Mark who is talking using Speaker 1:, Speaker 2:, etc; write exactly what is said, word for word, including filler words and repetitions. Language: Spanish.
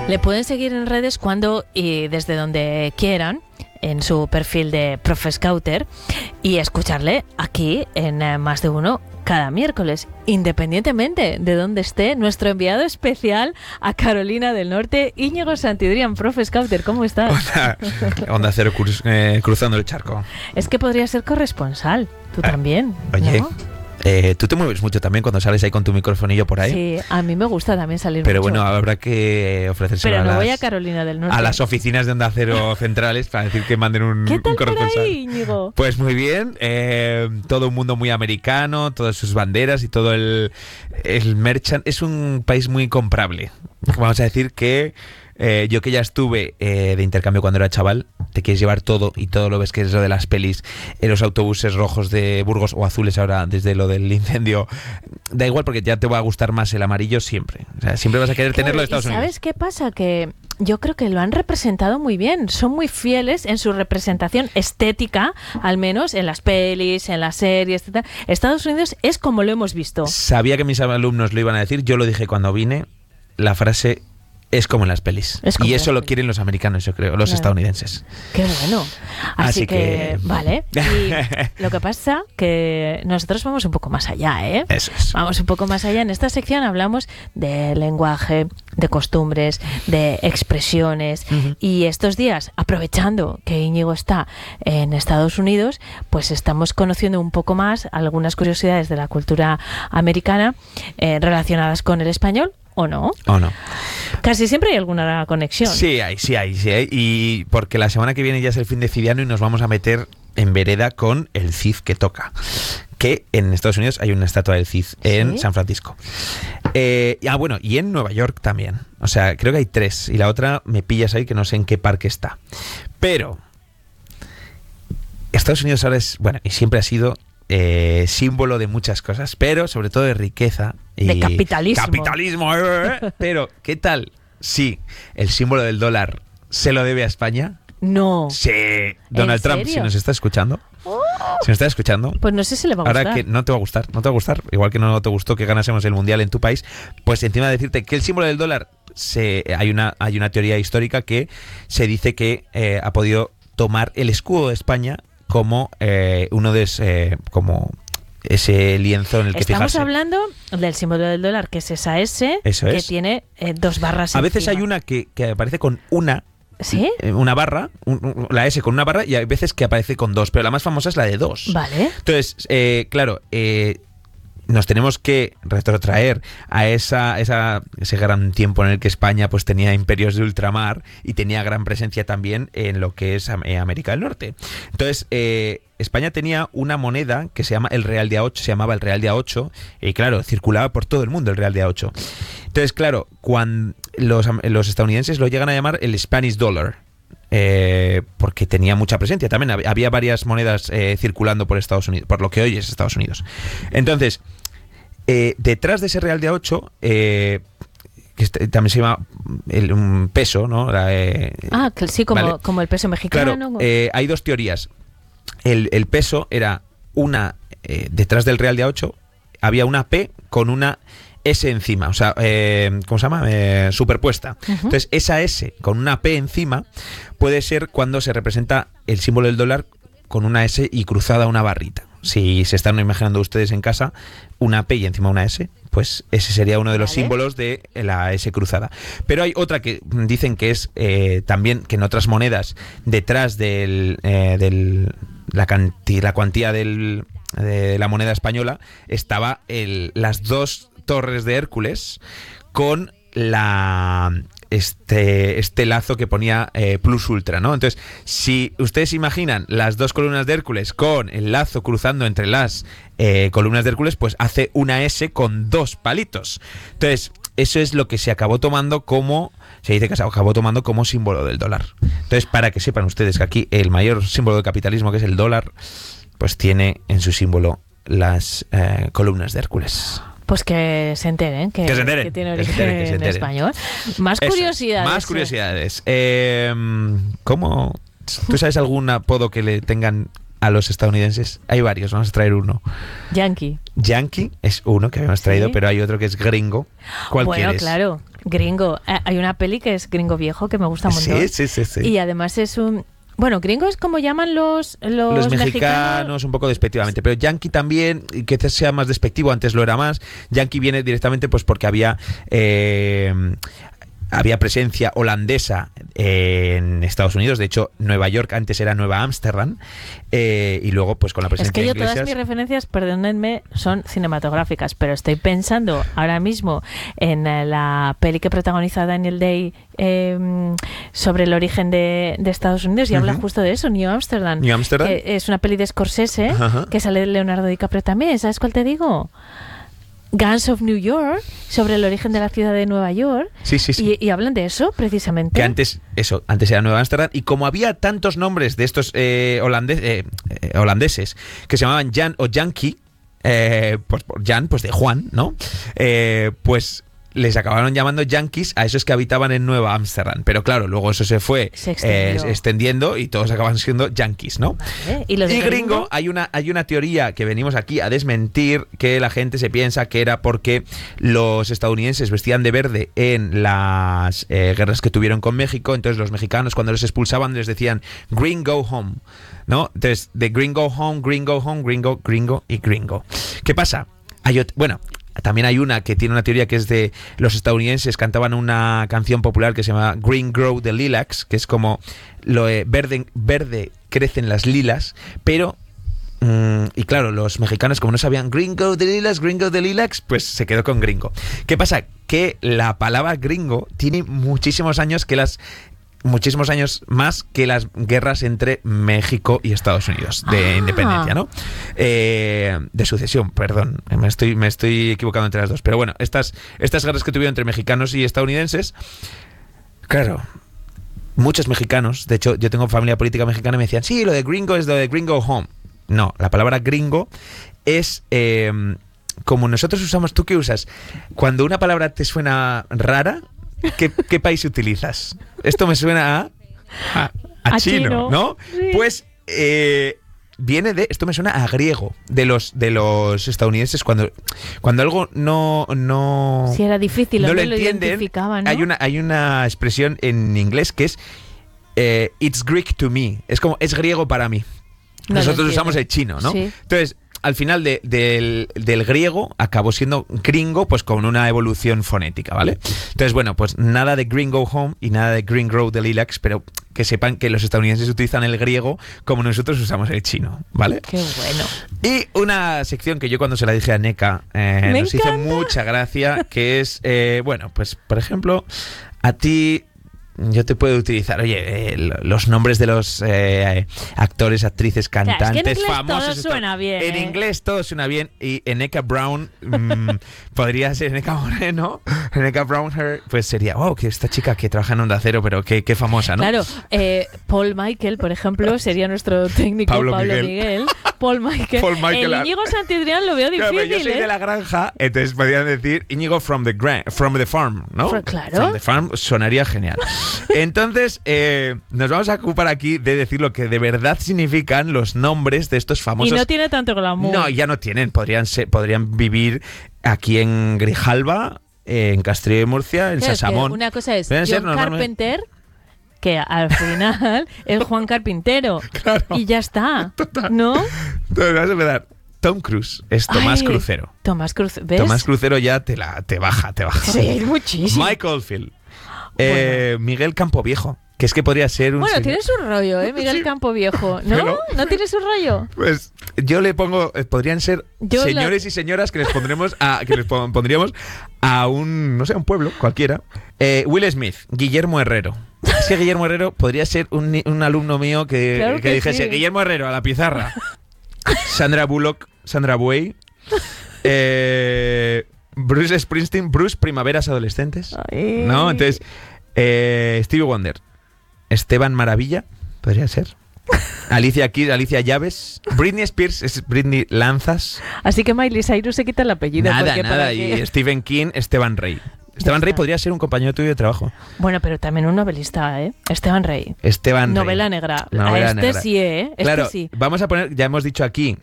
Speaker 1: Le pueden seguir en redes cuando y desde donde quieran, en su perfil de Profe Scouter, y escucharle aquí en eh, Más de Uno cada miércoles, independientemente de dónde esté nuestro enviado especial a Carolina del Norte, Íñigo Santidrián. Profe Scouter, ¿cómo estás?
Speaker 2: Onda, onda Cero cruz, eh, cruzando el charco.
Speaker 1: Es que podría ser corresponsal, tú
Speaker 2: ah,
Speaker 1: también,
Speaker 2: Oye,
Speaker 1: ¿no?
Speaker 2: Eh, tú te mueves mucho también cuando sales ahí con tu microfonillo por ahí.
Speaker 1: Sí, a mí me gusta también salir
Speaker 2: Pero
Speaker 1: mucho.
Speaker 2: bueno, habrá que ofrecerse
Speaker 1: Pero
Speaker 2: a,
Speaker 1: no
Speaker 2: las,
Speaker 1: voy a Carolina del Norte.
Speaker 2: a las oficinas de Onda Cero centrales para decir que manden un,
Speaker 1: ¿Qué tal
Speaker 2: un corresponsal.
Speaker 1: por ahí, Íñigo?
Speaker 2: Pues muy bien, eh, todo un mundo muy americano, todas sus banderas y todo el, el merchant. Es un país muy comprable. Vamos a decir que eh, yo que ya estuve eh, de intercambio cuando era chaval, te quieres llevar todo y todo lo ves que es lo de las pelis, en los autobuses rojos de Burgos o azules ahora desde lo del incendio. Da igual porque ya te va a gustar más el amarillo siempre. O sea, siempre vas a querer
Speaker 1: Claro,
Speaker 2: tenerlo de Estados
Speaker 1: ¿y
Speaker 2: Unidos.
Speaker 1: ¿Sabes qué pasa? Que yo creo que lo han representado muy bien. Son muy fieles en su representación estética, al menos en las pelis, en las series, etcétera. Estados Unidos es como lo hemos visto.
Speaker 2: Sabía que mis alumnos lo iban a decir, yo lo dije cuando vine, la frase es como en las pelis. Y eso lo quieren los americanos, yo creo, los
Speaker 1: claro.
Speaker 2: estadounidenses.
Speaker 1: Qué bueno. Así,
Speaker 2: Así
Speaker 1: que,
Speaker 2: que...
Speaker 1: vale. Y lo que pasa que nosotros vamos un poco más allá, ¿eh?
Speaker 2: Eso es.
Speaker 1: Vamos un poco más allá. En esta sección hablamos de lenguaje, de costumbres, de expresiones. Uh-huh. Y estos días, aprovechando que Íñigo está en Estados Unidos, pues estamos conociendo un poco más algunas curiosidades de la cultura americana eh, relacionadas con el español. ¿O no?
Speaker 2: ¿O no?
Speaker 1: Casi siempre hay alguna conexión.
Speaker 2: Sí hay, sí hay, sí hay. Y porque la semana que viene ya es el fin de Cidiano y nos vamos a meter en vereda con el Cid que toca. Que en Estados Unidos hay una estatua del Cid en ¿Sí? San Francisco. Eh, ah, bueno, y en Nueva York también. O sea, creo que hay tres. Y la otra me pillas ahí que no sé en qué parque está. Pero Estados Unidos ahora es, bueno, y siempre ha sido eh, símbolo de muchas cosas, pero sobre todo de riqueza. Y
Speaker 1: de capitalismo.
Speaker 2: Capitalismo, eh, pero ¿qué tal? Sí, el símbolo del dólar se lo debe a España.
Speaker 1: No.
Speaker 2: Sí, Donald Trump,
Speaker 1: serio?
Speaker 2: si nos está escuchando.
Speaker 1: Oh.
Speaker 2: Si nos está escuchando.
Speaker 1: Pues no sé si le va a gustar.
Speaker 2: Ahora que no te va a gustar, no te va a gustar, igual que no te gustó que ganásemos el mundial en tu país, pues encima de decirte que el símbolo del dólar, se, hay, una, hay una teoría histórica que se dice que eh, ha podido tomar el escudo de España como eh, uno de eh, como ese lienzo en el que
Speaker 1: Estamos
Speaker 2: fijarse.
Speaker 1: hablando del símbolo del dólar, que es esa S,
Speaker 2: Eso
Speaker 1: que
Speaker 2: es.
Speaker 1: tiene eh, dos barras.
Speaker 2: A veces
Speaker 1: encima.
Speaker 2: hay una que, que aparece con una.
Speaker 1: ¿Sí?
Speaker 2: Una barra, un, un, la S con una barra, y hay veces que aparece con dos, pero la más famosa es la de dos.
Speaker 1: Vale.
Speaker 2: Entonces, eh, claro, eh, nos tenemos que retrotraer a esa, esa ese gran tiempo en el que España pues tenía imperios de ultramar y tenía gran presencia también en lo que es eh, América del Norte. Entonces, eh, España tenía una moneda que se llama el Real de A ocho, se llamaba el Real de A ocho, y claro, circulaba por todo el mundo el Real de A ocho. Entonces, claro, cuando los, los estadounidenses lo llegan a llamar el Spanish Dollar, eh, porque tenía mucha presencia. También había, había varias monedas eh, circulando por Estados Unidos, por lo que hoy es Estados Unidos. Entonces, eh, detrás de ese Real de A ocho, eh, que también se llama el, un peso, ¿no? La, eh,
Speaker 1: ah, sí, como,
Speaker 2: ¿vale?
Speaker 1: como el peso mexicano.
Speaker 2: Claro, eh, hay dos teorías. El, el peso era una, eh, detrás del Real de A ocho, había una P con una S encima, o sea, eh, ¿cómo se llama? Eh, superpuesta. Uh-huh. Entonces, esa S con una P encima puede ser cuando se representa el símbolo del dólar con una S y cruzada una barrita. Si se están imaginando ustedes en casa una P y encima una S, pues ese sería uno de los vale. símbolos de la S cruzada. Pero hay otra que dicen que es eh, también que en otras monedas, detrás del, eh, del la, canti, la cuantía del, de la moneda española, estaba el, las dos torres de Hércules con la este este lazo que ponía eh, plus ultra, ¿no? Entonces, si ustedes imaginan las dos columnas de Hércules con el lazo cruzando entre las eh, columnas de Hércules, pues hace una S con dos palitos. Entonces, eso es lo que se acabó tomando como se dice que se acabó tomando como símbolo del dólar. Entonces, para que sepan ustedes que aquí el mayor símbolo del capitalismo, que es el dólar, pues tiene en su símbolo las eh, columnas de Hércules.
Speaker 1: Pues que se enteren, que,
Speaker 2: que, se enteren,
Speaker 1: que tiene
Speaker 2: que
Speaker 1: origen
Speaker 2: se enteren, que se enteren.
Speaker 1: en español. Más
Speaker 2: Eso,
Speaker 1: curiosidades.
Speaker 2: Más curiosidades. Eh, ¿Cómo? ¿Tú sabes algún apodo que le tengan a los estadounidenses? Hay varios, vamos a traer uno.
Speaker 1: Yankee.
Speaker 2: Yankee es uno que habíamos traído,
Speaker 1: ¿Sí?
Speaker 2: Pero hay otro que es gringo. ¿Cuál
Speaker 1: bueno,
Speaker 2: quieres?
Speaker 1: claro. Gringo. Eh, hay una peli que es Gringo Viejo que me gusta un montón.
Speaker 2: Sí, sí, sí, sí.
Speaker 1: Y además es un... Bueno, gringo es como llaman los los,
Speaker 2: los mexicanos,
Speaker 1: mexicanos,
Speaker 2: un poco despectivamente, pero yankee también, y que sea más despectivo, antes lo era más. Yankee viene directamente pues porque había eh, había presencia holandesa en Estados Unidos. De hecho, Nueva York antes era Nueva Ámsterdam, eh, y luego pues con la presencia
Speaker 1: es que yo
Speaker 2: inglesa,
Speaker 1: todas mis referencias, perdónenme, son cinematográficas, pero estoy pensando ahora mismo en eh, la peli que protagoniza Daniel Day eh, sobre el origen de, de Estados Unidos, y uh-huh. habla justo de eso, New Amsterdam.
Speaker 2: New Amsterdam.
Speaker 1: Que es una peli de Scorsese, uh-huh. que sale Leonardo DiCaprio también. ¿Sabes cuál te digo? Guns of New York, sobre el origen de la ciudad de Nueva York.
Speaker 2: Sí, sí, sí.
Speaker 1: Y, y hablan de eso, precisamente.
Speaker 2: Que antes, eso, antes era Nueva Ámsterdam, y como había tantos nombres de estos eh, holandes, eh, eh, holandeses que se llamaban Jan o Yankee, eh, pues por Jan, pues de Juan, ¿no? Eh, pues les acabaron llamando yankees a esos que habitaban en Nueva Ámsterdam. Pero claro, luego eso se fue
Speaker 1: se
Speaker 2: eh, extendiendo y todos acaban siendo yankees, ¿no?
Speaker 1: Vale. ¿Y, los
Speaker 2: y
Speaker 1: de
Speaker 2: gringo,
Speaker 1: gringo?
Speaker 2: hay una, hay una teoría que venimos aquí a desmentir, que la gente se piensa que era porque los estadounidenses vestían de verde en las eh, guerras que tuvieron con México. Entonces los mexicanos, cuando los expulsaban, les decían Green Go Home, ¿no? Entonces, de Gringo Home, Gringo Home, Gringo, Gringo y Gringo. ¿Qué pasa? Hay ot- bueno... También hay una que tiene una teoría que es de los estadounidenses cantaban una canción popular que se llama Green Grow the Lilacs, que es como lo de verde, verde crecen las lilas, pero mmm, y claro, los mexicanos como no sabían Green Grow the Lilacs, Green Grow the Lilacs, pues se quedó con gringo. ¿Qué pasa? Que la palabra gringo tiene muchísimos años que las muchísimos años más que las guerras entre México y Estados Unidos de ah. independencia, ¿no? Eh, de sucesión, perdón, me estoy me estoy equivocando entre las dos, pero bueno, estas estas guerras que tuvieron entre mexicanos y estadounidenses, claro, muchos mexicanos, de hecho yo tengo familia política mexicana, me decían, sí, lo de gringo es lo de gringo home. No, la palabra gringo es eh, como nosotros usamos, ¿tú qué usas? Cuando una palabra te suena rara, ¿Qué, ¿Qué país utilizas? Esto me suena a, a, a, a chino, chino, ¿no? Sí. Pues eh, viene de, esto me suena a griego, de los de los estadounidenses, cuando cuando algo no no
Speaker 1: si era difícil,
Speaker 2: no
Speaker 1: lo,
Speaker 2: lo
Speaker 1: lo
Speaker 2: entienden,
Speaker 1: ¿no?
Speaker 2: hay una hay una expresión en inglés que es eh, it's Greek to me, es como es griego para mí. No Nosotros usamos el chino, ¿no? Sí. Entonces, al final de, del, del griego acabó siendo gringo, pues con una evolución fonética, ¿vale? Entonces, bueno, pues nada de Gringo Home y nada de Green Grow the Lilacs, pero que sepan que los estadounidenses utilizan el griego como nosotros usamos el chino, ¿vale?
Speaker 1: Qué bueno.
Speaker 2: Y una sección que yo cuando se la dije a Neka eh, nos
Speaker 1: encanta.
Speaker 2: hizo mucha gracia, que es, eh, bueno, pues por ejemplo, a ti... Yo te puedo utilizar, oye, eh, los nombres de los eh, actores, actrices, cantantes,
Speaker 1: claro, es que en inglés
Speaker 2: famosos.
Speaker 1: todo suena bien.
Speaker 2: En
Speaker 1: ¿eh?
Speaker 2: inglés todo suena bien. Y Eneka Brown mmm, podría ser Eneka Moreno. Eneka Brown, her, pues sería, wow, que esta chica que trabaja en Onda Cero, pero qué, qué famosa, ¿no?
Speaker 1: Claro, eh, Paul Michael, por ejemplo, sería nuestro técnico
Speaker 2: Pablo,
Speaker 1: Pablo
Speaker 2: Miguel.
Speaker 1: Miguel. Paul Michael.
Speaker 2: Paul Michael.
Speaker 1: El Íñigo Santidrián lo veo difícil.
Speaker 2: Claro, yo soy
Speaker 1: ¿eh?
Speaker 2: de la granja, entonces podrían decir Íñigo from the, gra- from the farm, ¿no?
Speaker 1: For, claro.
Speaker 2: From the farm sonaría genial. Entonces, Eh, nos vamos a ocupar aquí de decir lo que de verdad significan los nombres de estos famosos.
Speaker 1: Y no tiene tanto glamour.
Speaker 2: No, ya no tienen. Podrían ser, podrían vivir aquí en Grijalba, en Castilla y Murcia, en
Speaker 1: claro,
Speaker 2: Sasamón.
Speaker 1: Una cosa es John Carpenter, que al final es Juan Carpintero.
Speaker 2: Claro.
Speaker 1: Y ya está.
Speaker 2: Total.
Speaker 1: ¿No?
Speaker 2: Entonces, vas a empezar. Tom Cruise es Tomás
Speaker 1: Ay,
Speaker 2: Crucero.
Speaker 1: Tomás Crucero, ¿ves?
Speaker 2: Tomás Crucero ya te la te baja, te baja.
Speaker 1: Sí, muchísimo.
Speaker 2: Mike Oldfield. Eh, bueno. Miguel Campoviejo, que es que podría ser un...
Speaker 1: Bueno,
Speaker 2: señor...
Speaker 1: tiene su rollo, ¿eh? Miguel
Speaker 2: sí.
Speaker 1: Campoviejo. ¿No?
Speaker 2: Pero...
Speaker 1: ¿No tiene su rollo?
Speaker 2: Pues yo le pongo... Eh, podrían ser yo señores la... y señoras que les pondremos a que les pondríamos a un... no sé, un pueblo, cualquiera. Eh, Will Smith, Guillermo Herrero. Es que Guillermo Herrero podría ser un, un alumno mío que,
Speaker 1: claro
Speaker 2: que,
Speaker 1: que
Speaker 2: dijese
Speaker 1: sí.
Speaker 2: Guillermo Herrero a la pizarra. Sandra Bullock, Sandra Buey. Eh... Bruce Springsteen, Bruce Primaveras Adolescentes.
Speaker 1: Ay.
Speaker 2: ¿No? Entonces, eh, Stevie Wonder, Esteban Maravilla, podría ser. Alicia Keys, Alicia Llaves. Britney Spears es Britney Lanzas.
Speaker 1: Así que Miley Cyrus se quita el apellido.
Speaker 2: Nada, nada. Y Stephen King, Esteban Rey. Esteban Rey podría ser un compañero tuyo de trabajo.
Speaker 1: Bueno, pero también un novelista, ¿eh? Esteban Rey.
Speaker 2: Esteban Rey.
Speaker 1: Novela negra.
Speaker 2: Novela
Speaker 1: a este
Speaker 2: negra.
Speaker 1: sí, ¿eh? Este
Speaker 2: claro,
Speaker 1: sí.
Speaker 2: Vamos a poner, ya hemos dicho aquí